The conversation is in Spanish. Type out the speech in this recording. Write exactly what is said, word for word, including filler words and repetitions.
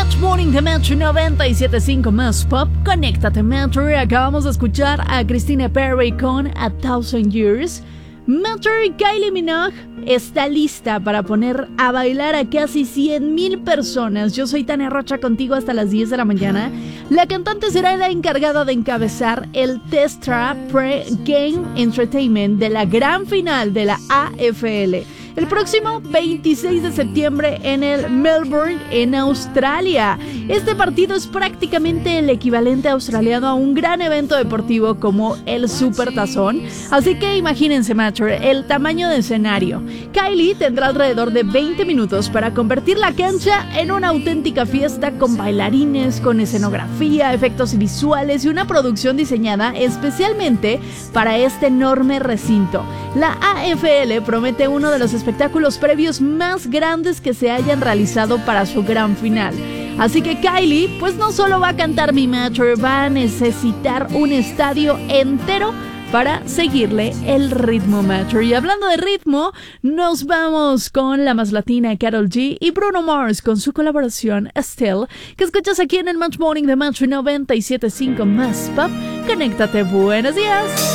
Match Morning de Metro noventa y siete punto cinco más Pop. Conéctate, Metro. Acabamos de escuchar a Christina Perry con A Thousand Years. Metro y Kylie Minogue está lista para poner a bailar a casi cien mil personas. Yo soy Tania Rocha, contigo hasta las diez de la mañana. La cantante será la encargada de encabezar el Testra Pre-Game Entertainment de la gran final de la A F L el próximo veintiséis de septiembre en el Melbourne, en Australia. Este partido es prácticamente el equivalente australiano a un gran evento deportivo como el Supertazón. Así que imagínense, Matcher, el tamaño de escenario. Kylie tendrá alrededor de veinte minutos para convertir la cancha en una auténtica fiesta con bailarines, con escenografía, efectos visuales y una producción diseñada especialmente para este enorme recinto. La A F L promete uno de los espectáculos previos más grandes que se hayan realizado para su gran final. Así que Kylie, pues no solo va a cantar Mi Matcher, va a necesitar un estadio entero para seguirle el ritmo, Matcher. Y hablando de ritmo, nos vamos con la más latina Karol G y Bruno Mars con su colaboración Still, que escuchas aquí en el Match Morning de Matcher noventa y siete punto cinco más Pop. Conéctate, buenos días.